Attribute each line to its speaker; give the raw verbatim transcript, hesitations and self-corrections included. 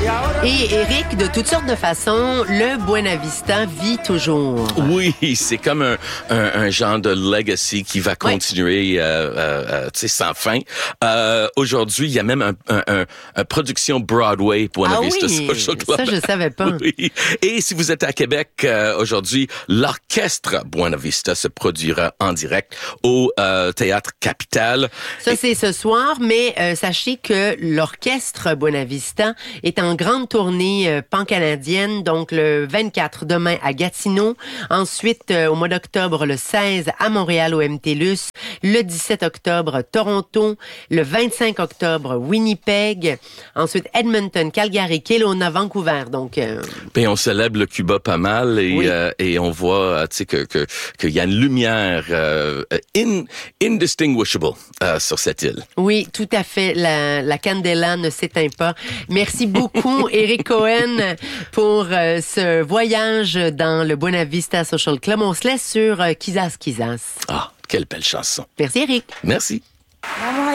Speaker 1: Et Éric, de toutes sortes de façons, le Buena Vista vit toujours.
Speaker 2: Oui, c'est comme un, un, un genre de legacy qui va continuer oui. euh, euh, tu sais, sans fin. Euh, aujourd'hui, il y a même un, un, un, un production Broadway Buena
Speaker 1: ah
Speaker 2: Vista
Speaker 1: oui,
Speaker 2: Social Club.
Speaker 1: Ça, je savais pas.
Speaker 2: Oui. Et si vous êtes à Québec euh, aujourd'hui, l'orchestre Buena Vista se produira en direct au euh, Théâtre Capitale.
Speaker 1: Ça,
Speaker 2: Et...
Speaker 1: c'est ce soir, mais euh, sachez que l'orchestre Buena Vista est en grande tournée euh, pan-canadienne, donc le vingt-quatre demain à Gatineau, ensuite euh, au mois d'octobre, le seize à Montréal au M T L U S, le dix-sept octobre Toronto, le vingt-cinq octobre Winnipeg, ensuite Edmonton, Calgary, Kelowna, Vancouver. Donc, euh...
Speaker 2: ben, on célèbre le Cuba pas mal et,
Speaker 1: oui.
Speaker 2: euh, et on voit, tu sais, que que qu'il y a une lumière euh, in, indistinguishable euh, sur cette île.
Speaker 1: Oui, tout à fait. La, la candela ne s'éteint pas. Merci beaucoup, Éric Cohen, pour euh, ce voyage dans le Buena Vista Social Club. On se laisse sur euh, Kizas Kizas.
Speaker 2: Ah, quelle belle chanson.
Speaker 1: Merci, Éric.
Speaker 2: Merci.